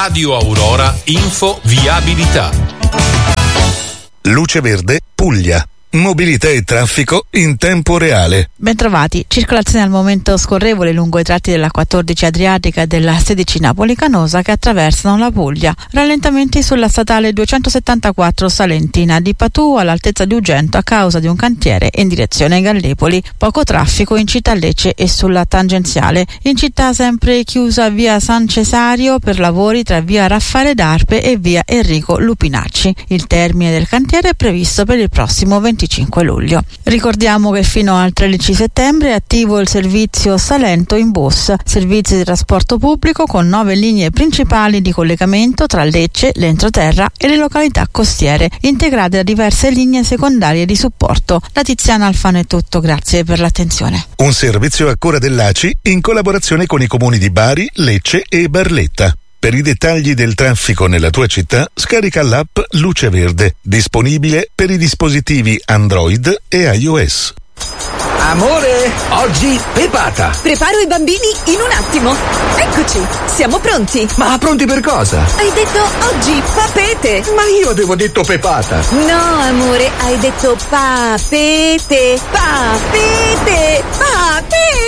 Radio Aurora Info Viabilità. Luce Verde Puglia. Mobilità e traffico in tempo reale. Bentrovati. Circolazione al momento scorrevole lungo i tratti della 14 Adriatica e della 16 Napoli Canosa che attraversano la Puglia. Rallentamenti sulla statale 274 Salentina di Patù all'altezza di Ugento a causa di un cantiere in direzione Gallipoli. Poco traffico in città Lecce e sulla tangenziale. In città sempre chiusa via San Cesario per lavori tra via Raffaele d'Arpe e via Enrico Lupinacci. Il termine del cantiere è previsto per il prossimo 25 luglio. Ricordiamo che fino al 13 settembre è attivo il servizio Salento in bus, servizi di trasporto pubblico con 9 linee principali di collegamento tra Lecce, l'entroterra e le località costiere, integrate da diverse linee secondarie di supporto. Da Tiziana Alfano è tutto, grazie per l'attenzione. Un servizio a cura dell'ACI in collaborazione con i comuni di Bari, Lecce e Barletta. Per i dettagli del traffico nella tua città, scarica l'app Luce Verde, disponibile per i dispositivi Android e iOS. Amore, oggi pepata. Preparo i bambini in un attimo. Eccoci, siamo pronti. Ma pronti per cosa? Hai detto oggi papete. Ma io avevo detto pepata. No, amore, hai detto papete. Papete. Papete.